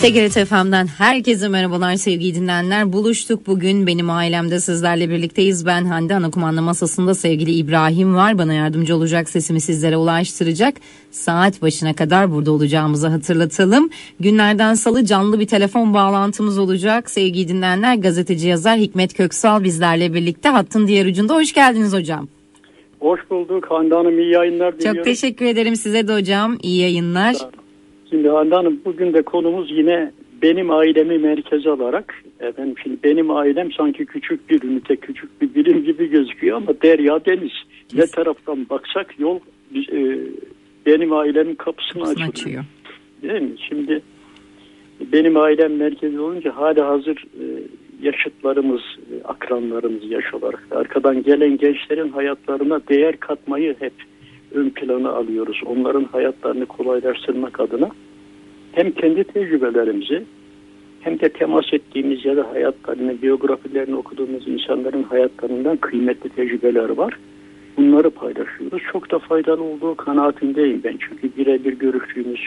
TGRT FM'den herkese merhabalar sevgili dinleyenler. Buluştuk bugün. Benim ailemde sizlerle birlikteyiz. Ben Hande, ana kumanda masasında sevgili İbrahim var. Bana yardımcı olacak, sesimi sizlere ulaştıracak. Saat başına kadar burada olacağımızı hatırlatalım. Günlerden salı canlı bir telefon bağlantımız olacak. Sevgili dinleyenler, gazeteci yazar Hikmet Köksal bizlerle birlikte. Hattın diğer ucunda. Hoş geldiniz hocam. Hoş bulduk Hande Hanım, iyi yayınlar diliyorum. Çok teşekkür ederim size de hocam. İyi yayınlar. Şimdi Hande Hanım, bugün de konumuz yine benim ailemi merkeze alarak. Efendim, şimdi benim ailem sanki küçük bir ünite, küçük bir birim gibi gözüküyor ama derya deniz. Ne taraftan baksak yol benim ailemin kapısını açıyor. Değil mi? Şimdi benim ailem merkezi olunca hala hazır yaşıtlarımız, akranlarımız yaş olarak arkadan gelen gençlerin hayatlarına değer katmayı hep ön plana alıyoruz. Onların hayatlarını kolaylaştırmak adına hem kendi tecrübelerimizi hem de temas ettiğimiz ya da hayatlarını, biyografilerini okuduğumuz insanların hayatlarından kıymetli tecrübeler var. Bunları paylaşıyoruz. Çok da faydalı olduğu kanaatindeyim ben. Çünkü birebir görüştüğümüz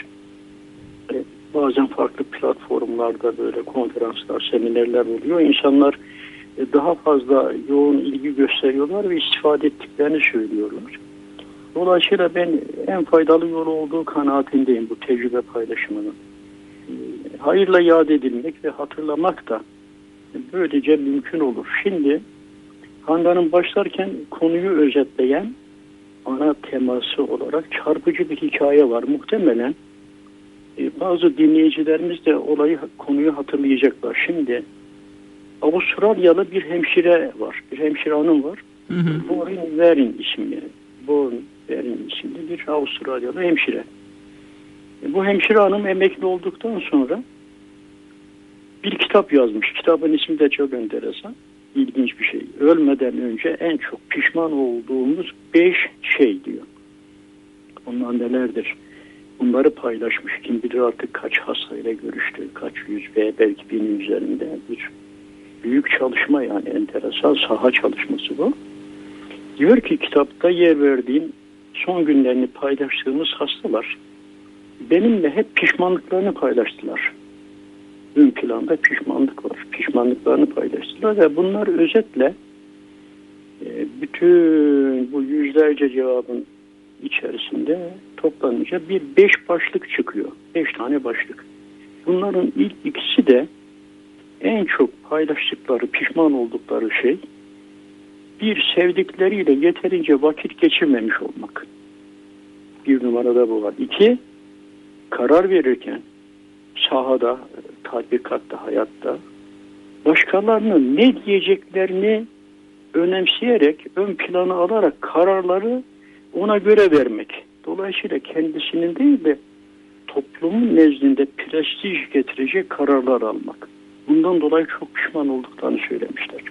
bazen farklı platformlarda böyle konferanslar, seminerler oluyor. İnsanlar daha fazla yoğun ilgi gösteriyorlar ve istifade ettiklerini söylüyorlar. Dolayısıyla ben en faydalı yolu olduğu kanaatindeyim bu tecrübe paylaşımının. Hayırla yad edilmek ve hatırlamak da böylece mümkün olur. Şimdi Hande Hanım başlarken konuyu özetleyen ana teması olarak çarpıcı bir hikaye var. Muhtemelen bazı dinleyicilerimiz de konuyu hatırlayacaklar. Şimdi Avustralyalı bir hemşire var. Bir hemşire hanım var. Borin Verin isimli. Borin Verin isimli bir Avustralyalı hemşire. Bu hemşire hanım emekli olduktan sonra bir kitap yazmış. Kitabın ismi de çok enteresan. İlginç bir şey. Ölmeden önce en çok pişman olduğumuz 5 şey diyor. Bunlar nelerdir? Bunları paylaşmış. Kim bilir artık kaç hastayla görüştü, kaç yüz ve belki binin üzerinde bir büyük çalışma, yani enteresan saha çalışması bu. Diyor ki kitapta yer verdiğim son günlerini paylaştığımız hastalar benimle hep pişmanlıklarını paylaştılar. Ön planda pişmanlık var. Pişmanlıklarını paylaştılar ve bunlar özetle bütün bu yüzlerce cevabın içerisinde toplanınca bir 5 başlık çıkıyor. 5 tane başlık. Bunların ilk ikisi de en çok paylaştıkları, pişman oldukları şey bir, sevdikleriyle yeterince vakit geçirmemiş olmak. Bir numarada bu var. 2, karar verirken sahada, tatbikatta, hayatta başkalarının ne diyeceklerini önemseyerek, ön plana alarak kararları ona göre vermek. Dolayısıyla kendisinin değil de toplumun nezdinde prestij getirecek kararlar almak. Bundan dolayı çok pişman olduklarını söylemişler.